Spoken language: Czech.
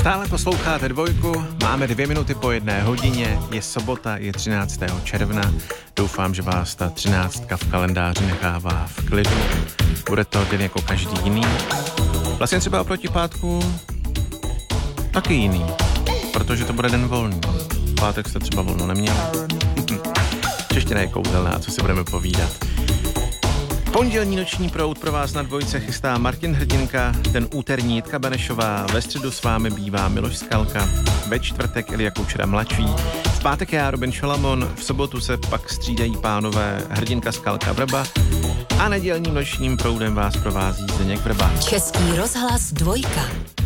Stále posloucháte Dvojku, máme 2 minuty po 1 hodině, je sobota, je 13. června. Doufám, že vás ta 13 v kalendáři nechává v klidu. Bude to den jako každý jiný. Vlastně třeba oproti pátku taky jiný, protože to bude den volný. Pátek jste třeba volno neměli. Čeština je kouzelná, co si budeme povídat. Pondělní noční proud pro vás na Dvojce chystá Martin Hrdinka, ten úterní Jitka Benešová, ve středu s vámi bývá Miloš Skalka, ve čtvrtek Ilja Kučera mladší, v pátek já Robin Šalamon, v sobotu se pak střídají pánové Hrdinka, Skalka, Vrba a nedělním nočním proudem vás provází Zdeněk Vrba. Český rozhlas Dvojka.